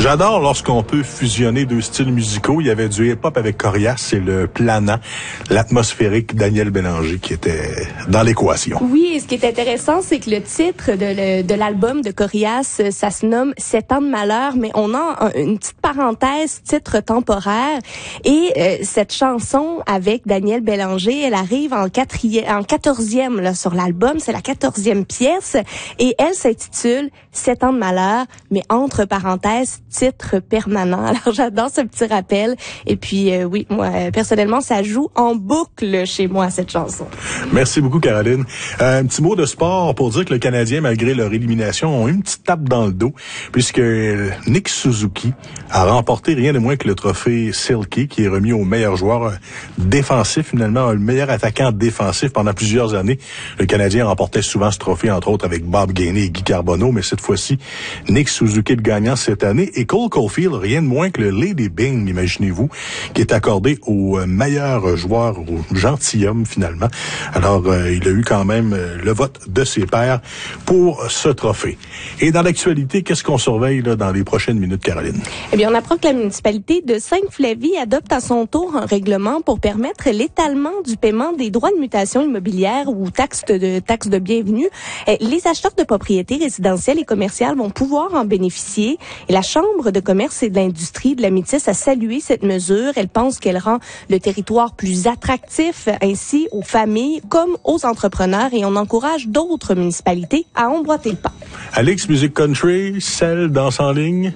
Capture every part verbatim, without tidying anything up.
J'adore lorsqu'on peut fusionner deux styles musicaux. Il y avait du hip-hop avec Corias et le planant, l'atmosphérique Daniel Bélanger qui était dans l'équation. Oui, et ce qui est intéressant, c'est que le titre de, le, de l'album de Corias, ça se nomme Sept ans de malheur, mais on a un, une petite parenthèse, titre temporaire. Et euh, cette chanson avec Daniel Bélanger, elle arrive en quatrième, en quatorzième là, sur l'album. C'est la quatorzième pièce et elle s'intitule Sept ans de malheur, mais entre parenthèses, titre permanent. Alors j'adore ce petit rappel. Et puis euh, oui, moi personnellement, ça joue en boucle chez moi cette chanson. Merci beaucoup Caroline. Euh, un petit mot de sport pour dire que le Canadien, malgré leur élimination, ont eu une petite tape dans le dos puisque Nick Suzuki a remporté rien de moins que le trophée Selke qui est remis au meilleur joueur défensif, finalement le meilleur attaquant défensif pendant plusieurs années. Le Canadien remportait souvent ce trophée, entre autres avec Bob Gainey et Guy Carbonneau, mais cette fois-ci, Nick Suzuki le gagnant cette année et Cole Caulfield, rien de moins que le Lady Byng, imaginez-vous, qui est accordé au meilleur joueur, au gentilhomme finalement. Alors, euh, il a eu quand même euh, le vote de ses pairs pour ce trophée. Et dans l'actualité, qu'est-ce qu'on surveille là, dans les prochaines minutes, Caroline? Eh bien, on apprend que la municipalité de Sainte-Flavie adopte à son tour un règlement pour permettre l'étalement du paiement des droits de mutation immobilière ou taxes de, taxes de bienvenue. Les acheteurs de propriétés résidentielles et commerciales vont pouvoir en bénéficier. Et la Chambre de commerce et de l'industrie de la Métis a salué cette mesure. Elle pense qu'elle rend le territoire plus attractif, ainsi aux familles comme aux entrepreneurs, et on encourage d'autres municipalités à emboîter le pas. Alex, musique country, celle danse en ligne.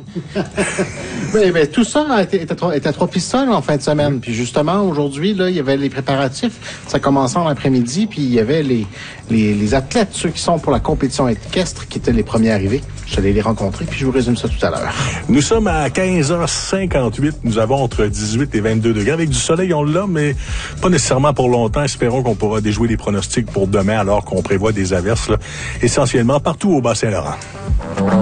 Oui, ben, tout ça était, était, à, était à trois pistoles en fin de semaine. Puis justement, aujourd'hui, là, il y avait les préparatifs. Ça commençait en après-midi, puis il y avait les, les, les athlètes, ceux qui sont pour la compétition équestre, qui étaient les premiers arrivés. Je suis allé les rencontrer, puis je vous résume ça tout à l'heure. Nous sommes à quinze heures cinquante-huit. Nous avons entre dix-huit et vingt-deux degrés. Avec du soleil, on l'a, mais pas nécessairement pour longtemps. Espérons qu'on pourra déjouer les pronostics pour demain, alors qu'on prévoit des averses, là, essentiellement partout au Bas-Saint-Laurent.